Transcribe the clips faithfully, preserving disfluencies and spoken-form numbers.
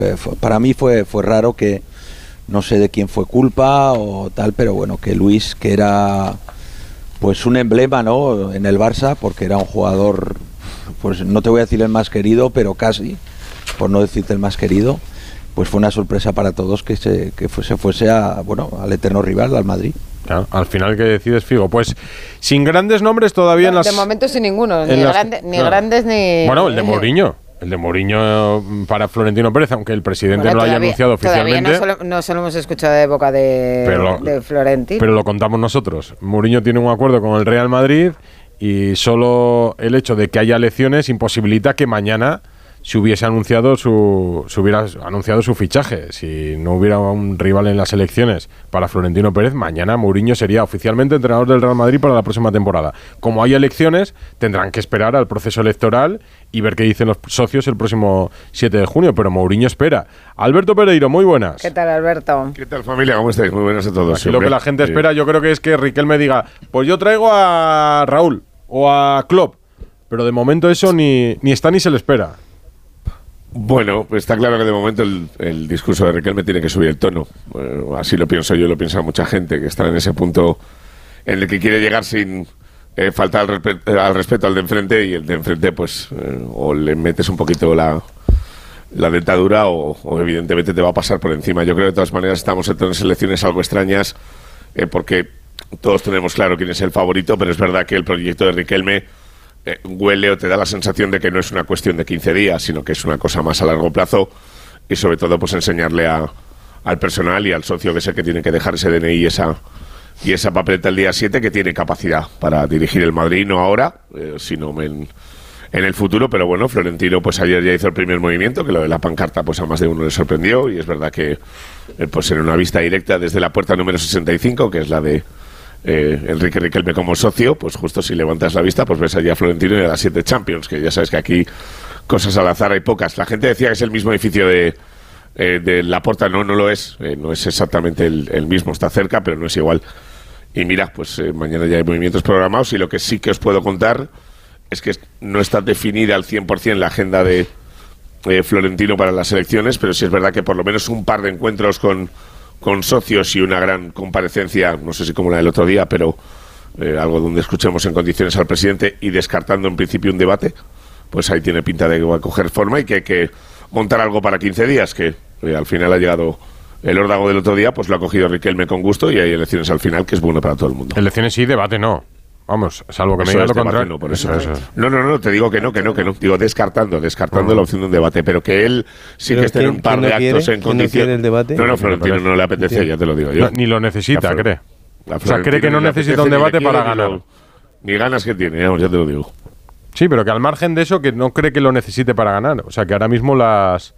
Eh, fue, para mí fue, fue raro que, no sé de quién fue culpa o tal, pero bueno, que Luis, que era pues un emblema, ¿no?, en el Barça, porque era un jugador, pues no te voy a decir el más querido, pero casi, por no decirte el más querido, pues fue una sorpresa para todos que se que fuese, fuese a, bueno, al eterno rival, al Madrid. Claro, al final que decides, Figo. Pues sin grandes nombres todavía no, en las... De momento sin ninguno, ni, las, grande, ni claro. grandes ni... Bueno, el de Mourinho. El de Mourinho para Florentino Pérez, aunque el presidente bueno, no lo haya anunciado oficialmente. Todavía no se, lo, no se lo hemos escuchado de boca de, pero, de Florentino. Pero lo contamos nosotros. Mourinho tiene un acuerdo con el Real Madrid y solo el hecho de que haya elecciones imposibilita que mañana se hubiese anunciado su se hubiera anunciado su fichaje. Si no hubiera un rival en las elecciones para Florentino Pérez, mañana Mourinho sería oficialmente entrenador del Real Madrid para la próxima temporada. Como hay elecciones, tendrán que esperar al proceso electoral y ver qué dicen los socios el próximo siete de junio, pero Mourinho espera. Alberto Pereiro, muy buenas. ¿Qué tal, Alberto? ¿Qué tal, familia? ¿Cómo estáis? Muy buenas a todos. Aquí lo que la gente espera, yo creo que es que Riquelme diga, pues yo traigo a Raúl o a Klopp, pero de momento eso ni, ni está ni se le espera. Bueno, pues está claro que de momento el, el discurso de Riquelme tiene que subir el tono. Bueno, así lo pienso yo, lo piensa mucha gente que está en ese punto en el que quiere llegar sin eh, faltar al, respe- al respeto al de enfrente, y el de enfrente pues eh, o le metes un poquito la, la dentadura o, o evidentemente te va a pasar por encima. Yo creo que de todas maneras estamos en unas elecciones algo extrañas eh, porque todos tenemos claro quién es el favorito, pero es verdad que el proyecto de Riquelme Eh, huele o te da la sensación de que no es una cuestión de quince días, sino que es una cosa más a largo plazo, y sobre todo pues enseñarle a, al personal y al socio que es el que tiene que dejar ese D N I y esa, y esa papeleta el día siete, que tiene capacidad para dirigir el Madrid, no ahora, eh, sino en, en el futuro. Pero bueno, Florentino pues ayer ya hizo el primer movimiento, que lo de la pancarta pues a más de uno le sorprendió, y es verdad que eh, pues en una vista directa desde la puerta número sesenta y cinco, que es la de Eh, Enrique Riquelme como socio, pues justo si levantas la vista pues ves allí a Florentino y a las siete Champions, que ya sabes que aquí cosas al azar hay pocas. La gente decía que es el mismo edificio de, eh, de Laporta, no, no lo es, eh, no es exactamente el, el mismo, está cerca, pero no es igual. Y mira, pues eh, mañana ya hay movimientos programados, y lo que sí que os puedo contar es que no está definida al cien por ciento la agenda de eh, Florentino para las elecciones, pero sí es verdad que por lo menos un par de encuentros con con socios y una gran comparecencia, no sé si como la del otro día, pero eh, algo donde escuchemos en condiciones al presidente, y descartando en principio un debate, pues ahí tiene pinta de que va a coger forma y que hay que montar algo para quince días, que eh, al final ha llegado el órdago del otro día, pues lo ha cogido Riquelme con gusto, y hay elecciones al final, que es bueno para todo el mundo. Elecciones sí, debate no. Vamos, salvo que me digas lo contrario. No, por eso. Eso, eso. no, no, no, te digo que no, que no, que no. Digo, descartando, descartando uh-huh. la opción de un debate, pero que él sí que esté en un par no de quiere, actos en condiciones. No, debate? no, no, Florentino no le apetece, ya te lo digo yo. No, ni lo necesita, Flor- cree. O sea, cree que no necesita un debate quiere, para ni ganar. Lo, ni ganas que tiene, ya te lo digo. Sí, pero que al margen de eso, que no cree que lo necesite para ganar. O sea, que ahora mismo las...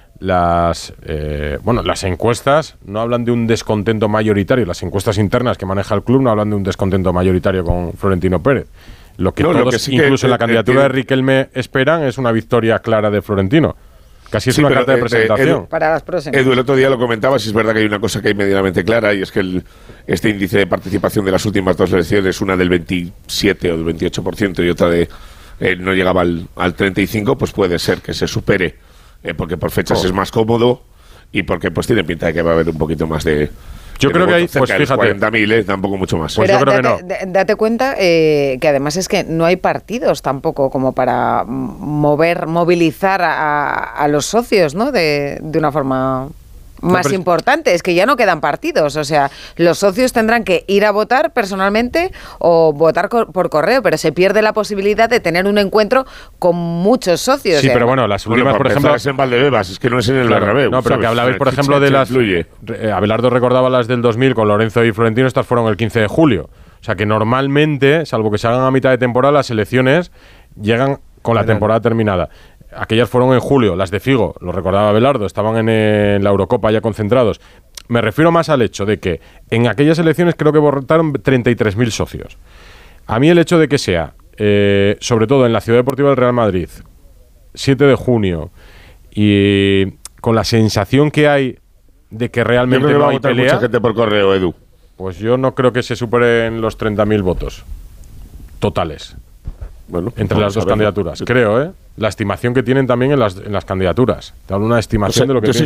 las eh, bueno, las encuestas no hablan de un descontento mayoritario. Las encuestas internas que maneja el club no hablan de un descontento mayoritario con Florentino Pérez. Lo que no, todos, lo que sí incluso que, en la candidatura eh, de Riquelme, esperan es una victoria clara de Florentino. Casi es sí, una pero, carta de eh, presentación. Edu, para las próximas. Edu, el otro día lo comentabas, y es verdad que hay una cosa que hay medianamente clara, y es que el, este índice de participación de las últimas dos elecciones, una del veintisiete o del veintiocho por ciento y otra de eh, no llegaba al, al treinta y cinco, pues puede ser que se supere, eh, porque por fechas oh. es más cómodo, y porque pues tiene pinta de que va a haber un poquito más de... Yo creo que hay, pues fíjate, cuarenta mil, eh, tampoco mucho más. Pues Pero yo creo date, que no. Date cuenta eh, que además es que no hay partidos tampoco como para mover, movilizar a, a los socios, ¿no? De, de una forma más importante. Es que ya no quedan partidos. O sea, los socios tendrán que ir a votar personalmente o votar co- por correo, pero se pierde la posibilidad de tener un encuentro con muchos socios. Sí, pero bueno, las últimas, bueno, por ejemplo... es en Valdebebas, es que no es en el claro, Bernabéu. No, pero ¿sabes? que hablabais, por ejemplo, de las... Eh, Abelardo recordaba las del dos mil con Lorenzo y Florentino, estas fueron el quince de julio. O sea que normalmente, salvo que se hagan a mitad de temporada, las elecciones llegan con la temporada terminada. Aquellas fueron en julio, las de Figo, lo recordaba Abelardo, estaban en, en la Eurocopa ya concentrados. Me refiero más al hecho de que en aquellas elecciones creo que votaron treinta y tres mil socios. A mí el hecho de que sea, eh, sobre todo en la Ciudad Deportiva del Real Madrid, siete de junio, y con la sensación que hay de que realmente yo creo que no va a hay votar pelea, mucha gente por correo, Edu. pues yo no creo que se superen los treinta mil votos totales. Bueno, entre las dos candidaturas, creo, ¿eh? la estimación que tienen también en las, en las candidaturas. Te dan una estimación O sea, de lo que yo soy